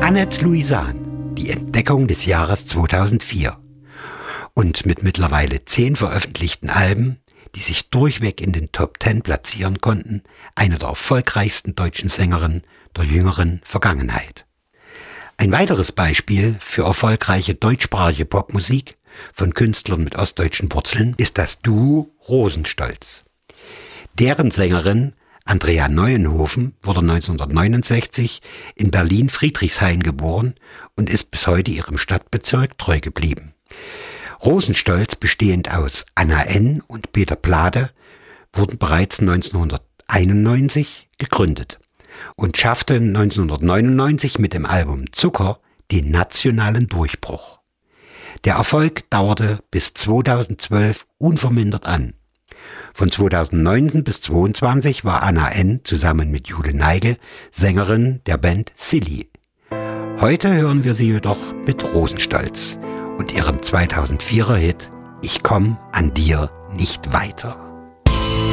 Annette Louisan, die Entdeckung des Jahres 2004. Und mit mittlerweile 10 veröffentlichten Alben, die sich durchweg in den Top 10 platzieren konnten, eine der erfolgreichsten deutschen Sängerinnen der jüngeren Vergangenheit. Ein weiteres Beispiel für erfolgreiche deutschsprachige Popmusik von Künstlern mit ostdeutschen Wurzeln ist das Duo Rosenstolz. Deren Sängerin Andrea Neuenhofen wurde 1969 in Berlin-Friedrichshain geboren und ist bis heute ihrem Stadtbezirk treu geblieben. Rosenstolz, bestehend aus Anna N. und Peter Plade, wurden bereits 1991 gegründet und schaffte 1999 mit dem Album Zucker den nationalen Durchbruch. Der Erfolg dauerte bis 2012 unvermindert an. Von 2019 bis 2022 war Anna N. zusammen mit Jule Neigel Sängerin der Band Silly. Heute hören wir sie jedoch mit Rosenstolz und ihrem 2004er Hit Ich komm an dir nicht weiter.